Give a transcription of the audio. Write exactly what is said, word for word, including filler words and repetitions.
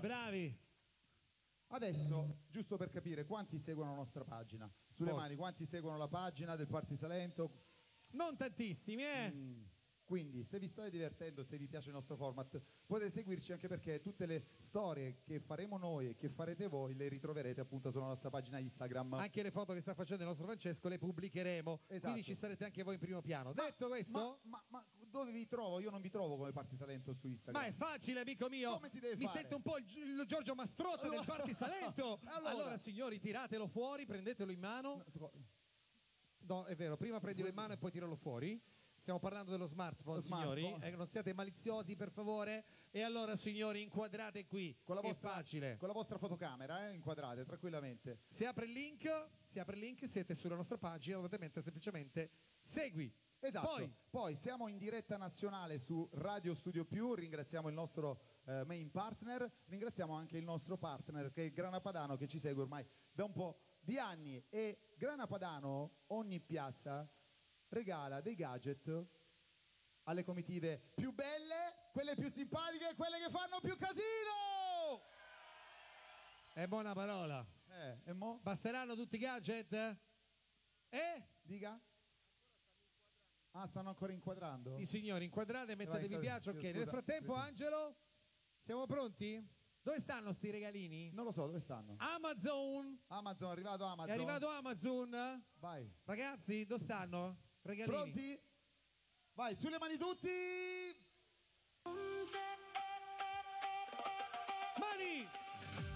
bravi. Adesso, giusto per capire, quanti seguono la nostra pagina? Sulle Pochi. mani, quanti seguono la pagina del Party Salento? Non tantissimi, eh. Mm. Quindi, se vi state divertendo, se vi piace il nostro format, potete seguirci anche perché tutte le storie che faremo noi e che farete voi le ritroverete appunto sulla nostra pagina Instagram. Anche le foto che sta facendo il nostro Francesco le pubblicheremo, Esatto. quindi ci sarete anche voi in primo piano. Ma- Detto questo, Ma, ma, ma dove vi trovo? Io non vi trovo come Party Salento su Instagram. ma è facile, amico mio. Come si deve Mi fare? sento un po' il, il Giorgio Mastrotta del Party Salento. Allora. allora, signori, tiratelo fuori, prendetelo in mano. No, è vero, prima prendilo in mano e poi tiralo fuori. Stiamo parlando dello smartphone, Lo signori. smartphone. Eh, non siate maliziosi, per favore. E allora, signori, inquadrate qui. Con la, è vostra, facile. con la vostra fotocamera, eh, inquadrate tranquillamente. Si apre il link, si apre il link, siete sulla nostra pagina, ovviamente semplicemente segui. Esatto. Poi, Poi siamo in diretta nazionale su Radio Studio Più, ringraziamo il nostro eh, main partner, ringraziamo anche il nostro partner che è Grana Padano che ci segue ormai da un po' di anni e Grana Padano ogni piazza regala dei gadget alle comitive più belle, quelle più simpatiche e quelle che fanno più casino! è buona parola. Eh, e mo? Basteranno tutti i gadget? Eh? Dica? Ah, stanno ancora inquadrando? I signori, inquadrate, mettete mi Vai, piace, ok. scusa, Nel frattempo, scusa. Angelo, siamo pronti? Dove stanno sti regalini? Non lo so, dove stanno? Amazon! Amazon, è arrivato Amazon. È arrivato Amazon? Vai. Ragazzi, dove stanno? Regalini. Pronti? Vai, sulle mani tutti!